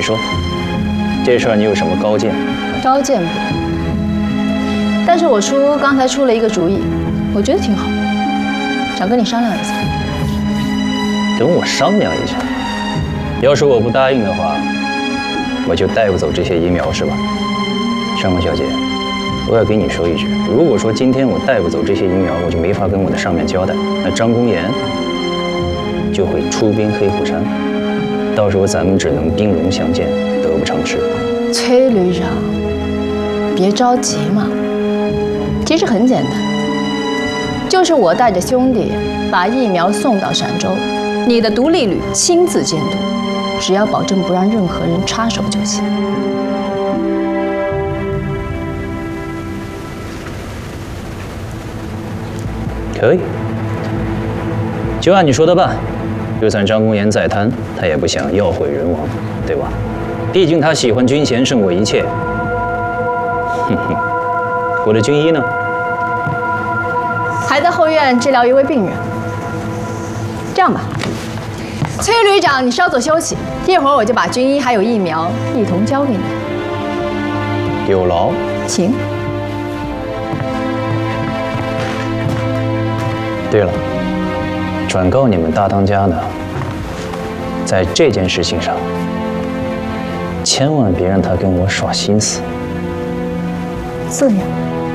说，这事儿你有什么高见？ 高见不？但是我叔刚才出了一个主意，我觉得挺好，想跟你商量一下。 跟我商量一下？要是我不答应的话，我就带不走这些疫苗是吧？上官小姐，我要跟你说一句，如果说今天我带不走这些疫苗，我就没法跟我的上面交代，那张公言就会出兵黑虎山，到时候咱们只能兵戎相见，得不偿失。 崔旅长，别着急嘛，其实很简单，就是我带着兄弟把疫苗送到陕州，你的独立旅亲自监督，只要保证不让任何人插手就行。 可以，就按你说的办。就算张公言再贪，他也不想要毁人亡，对吧？毕竟他喜欢军衔胜我一切。哼哼，我的军医呢？ 还在后院治疗一位病人。这样吧，崔旅长，你稍作休息，一会儿我就把军医还有疫苗一同交给你。 有劳， 请。 对了，转告你们大当家呢，在这件事情上，千万别让他跟我耍心思。 这样。